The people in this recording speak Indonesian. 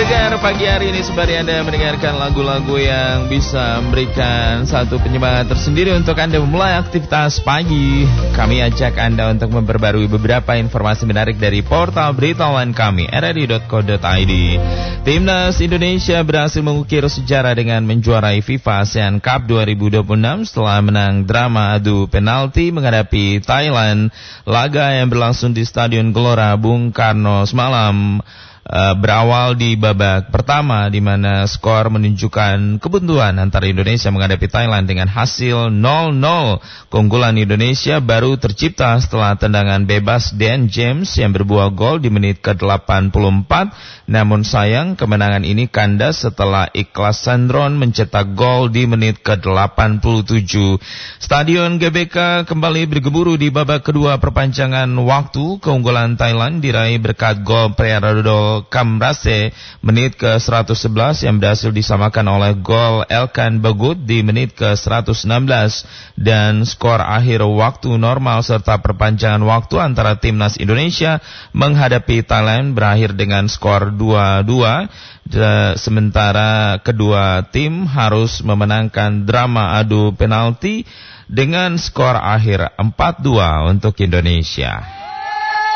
Pendengar, pagi hari ini sembari Anda mendengarkan lagu-lagu yang bisa memberikan satu penyemangat tersendiri untuk Anda memulai aktivitas pagi. Kami ajak Anda untuk memperbarui beberapa informasi menarik dari portal berita online kami, rri.co.id. Timnas Indonesia berhasil mengukir sejarah dengan menjuarai FIFA ASEAN Cup 2026 setelah menang drama adu penalti menghadapi Thailand. Laga yang berlangsung di Stadion Gelora Bung Karno semalam berawal di babak pertama di mana skor menunjukkan kebuntuan antara Indonesia menghadapi Thailand dengan hasil 0-0. Keunggulan Indonesia baru tercipta setelah tendangan bebas Dan James yang berbuah gol di menit ke-84. Namun sayang kemenangan ini kandas setelah Ikhlas Sandron mencetak gol di menit ke-87. Stadion GBK kembali bergemuruh di babak kedua perpanjangan waktu. Keunggulan Thailand diraih berkat gol Priyadol Kamrase menit ke-111 yang berhasil disamakan oleh gol Elkan Bagut di menit ke-116, dan skor akhir waktu normal serta perpanjangan waktu antara timnas Indonesia menghadapi Thailand berakhir dengan skor 2-2. Sementara kedua tim harus memenangkan drama adu penalti dengan skor akhir 4-2 untuk Indonesia.